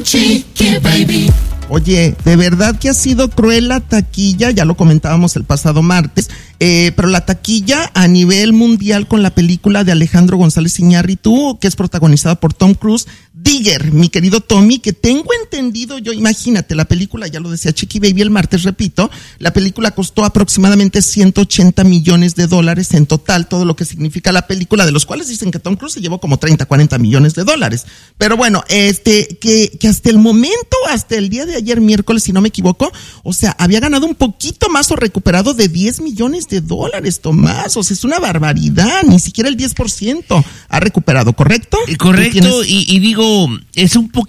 Chiqui Baby. Oye, de verdad que ha sido cruel la taquilla, ya lo comentábamos el pasado martes, pero la taquilla a nivel mundial con la película de Alejandro González Iñárritu, que es protagonizada por Tom Cruise, Digger, mi querido Tommy, que tengo entendido yo, imagínate, la película, ya lo decía Chiqui Baby el martes, repito, la película costó aproximadamente $180 millones en total, todo lo que significa la película, de los cuales dicen que Tom Cruise se llevó como 30-40 millones de dólares. Pero bueno, que hasta el momento, hasta el día de ayer miércoles, si no me equivoco, o sea, había ganado un poquito más o recuperado de $10 millones, Tomás, o sea, es una barbaridad, ni siquiera el 10% ha recuperado, ¿correcto? Correcto, y digo, es un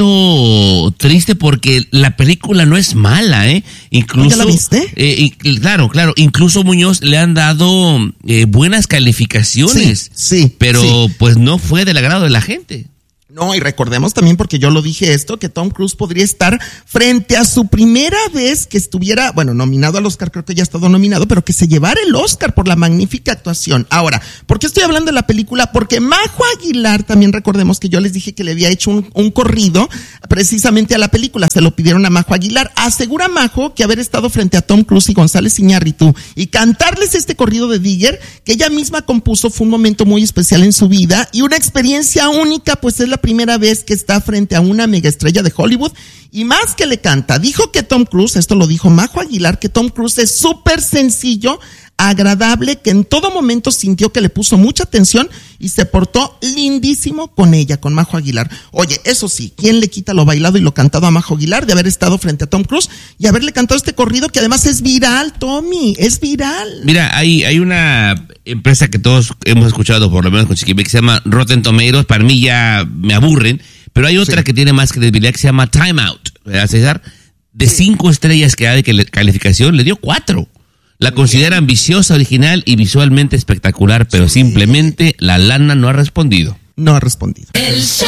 poquito triste porque la película no es mala, incluso. ¿Ya la viste? Claro, incluso Muñoz le han dado buenas calificaciones, sí, pero pues no fue del agrado de la gente. No, y recordemos también, porque yo lo dije esto, que Tom Cruise podría estar frente a su primera vez que estuviera, nominado al Oscar, creo que ya ha estado nominado, pero que se llevara el Oscar por la magnífica actuación. Ahora, ¿por qué estoy hablando de la película? Porque Majo Aguilar, también recordemos que yo les dije que le había hecho un corrido precisamente a la película, se lo pidieron a Majo Aguilar. Asegura Majo que haber estado frente a Tom Cruise y González Iñárritu y cantarles este corrido de Digger, que ella misma compuso, fue un momento muy especial en su vida y una experiencia única, pues es la primera vez que está frente a una mega estrella de Hollywood y más que le canta. Dijo que Tom Cruise, esto lo dijo Majo Aguilar, que Tom Cruise es súper sencillo, agradable, que en todo momento sintió que le puso mucha atención y se portó lindísimo con ella, con Majo Aguilar. Oye, eso sí, ¿quién le quita lo bailado y lo cantado a Majo Aguilar de haber estado frente a Tom Cruise y haberle cantado este corrido que además es viral, Tommy, es viral? Mira, hay una empresa que todos hemos escuchado, por lo menos con Chiqui Baby, que se llama Rotten Tomatoes. Para mí ya me aburren, pero hay otra que tiene más credibilidad, que se llama Time Out, ¿verdad, César? De 5 estrellas que da de calificación, le dio 4. La considera ambiciosa, original y visualmente espectacular, pero simplemente la lana no ha respondido. No ha respondido.